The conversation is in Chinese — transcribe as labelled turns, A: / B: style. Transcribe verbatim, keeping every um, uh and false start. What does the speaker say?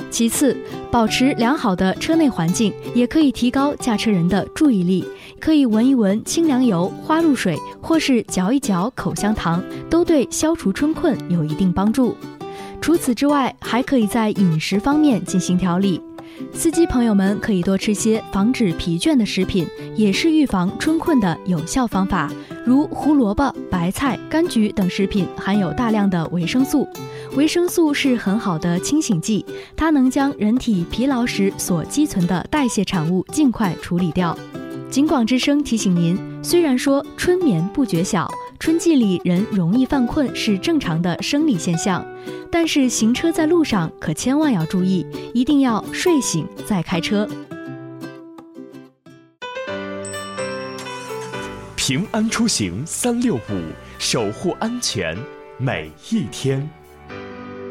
A: 其次，保持良好的车内环境也可以提高驾车人的注意力，可以闻一闻清凉油、花露水，或是嚼一嚼口香糖，都对消除春困有一定帮助。除此之外，还可以在饮食方面进行调理。司机朋友们可以多吃些防止疲倦的食品，也是预防春困的有效方法。如胡萝卜、白菜、柑橘等食品含有大量的维生素，维生素是很好的清醒剂，它能将人体疲劳时所积存的代谢产物尽快处理掉。警广之声提醒您，虽然说春眠不觉晓，春季里人容易犯困是正常的生理现象，但是行车在路上可千万要注意，一定要睡醒再开车。
B: 平安出行三六五，守护安全每一天。